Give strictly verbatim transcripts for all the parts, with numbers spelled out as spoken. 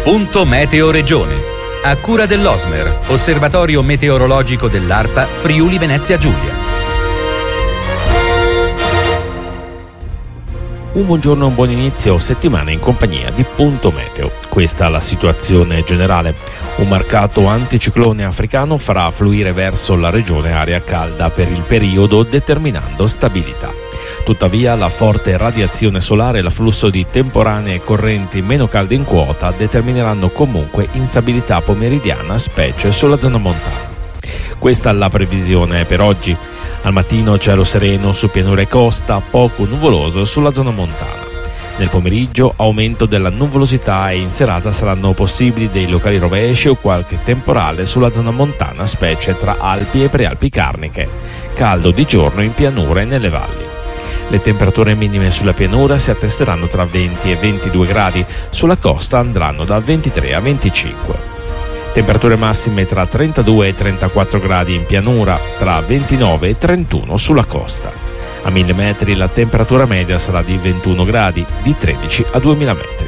Punto Meteo Regione. A cura dell'Osmer, Osservatorio Meteorologico dell'ARPA Friuli Venezia Giulia. Un buongiorno e un buon inizio settimana in compagnia di Punto Meteo. Questa è la situazione generale. Un marcato anticiclone africano farà fluire verso la regione aria calda per il periodo, determinando stabilità. Tuttavia la forte radiazione solare e l'afflusso di temporanee correnti meno calde in quota determineranno comunque instabilità pomeridiana, specie sulla zona montana. Questa è la previsione per oggi. Al mattino cielo sereno su pianura e costa, poco nuvoloso sulla zona montana. Nel pomeriggio aumento della nuvolosità e in serata saranno possibili dei locali rovesci o qualche temporale sulla zona montana, specie tra Alpi e Prealpi Carniche. Caldo di giorno in pianura e nelle valli. Le temperature minime sulla pianura si attesteranno tra venti e ventidue gradi, sulla costa andranno da ventitré a venticinque. Temperature massime tra trentadue e trentaquattro gradi in pianura, tra ventinove e trentuno sulla costa. A mille metri la temperatura media sarà di ventuno gradi, di tredici a duemila metri.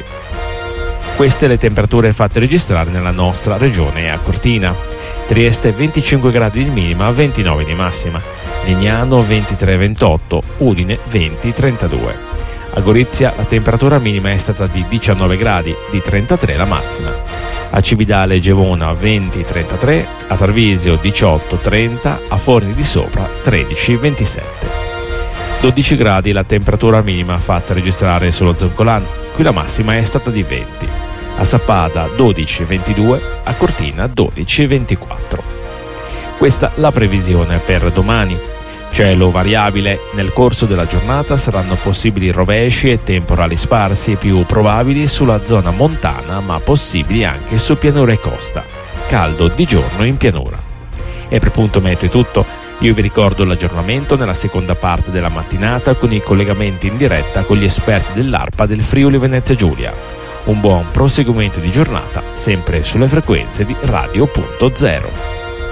Queste le temperature fatte registrare nella nostra regione a Cortina. Trieste venticinque gradi di minima, ventinove di massima. Legnano ventitré ventotto, Udine venti trentadue. A Gorizia la temperatura minima è stata di diciannove gradi, di trentatré la massima. A Cividale e Gevona venti trentatré, a Tarvisio diciotto trenta, a Forni di Sopra tredici ventisette. dodici gradi la temperatura minima fatta registrare sullo Zoncolan, qui la massima è stata di venti. A Sappada dodici ventidue, a Cortina dodici ventiquattro. Questa la previsione per domani. Cielo variabile, nel corso della giornata saranno possibili rovesci e temporali sparsi più probabili sulla zona montana, ma possibili anche su pianura e costa. Caldo di giorno in pianura. E per Punto Meteo è tutto. Io vi ricordo l'aggiornamento nella seconda parte della mattinata con i collegamenti in diretta con gli esperti dell'ARPA del Friuli Venezia Giulia. Un buon proseguimento di giornata, sempre sulle frequenze di Radio Punto Zero.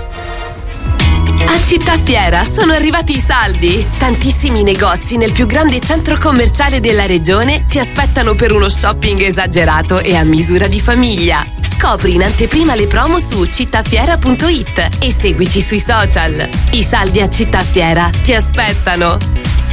A Città Fiera sono arrivati i saldi. Tantissimi negozi nel più grande centro commerciale della regione ti aspettano per uno shopping esagerato e a misura di famiglia. Scopri in anteprima le promo su cittafiera punto it e seguici sui social. I saldi a Città Fiera ti aspettano.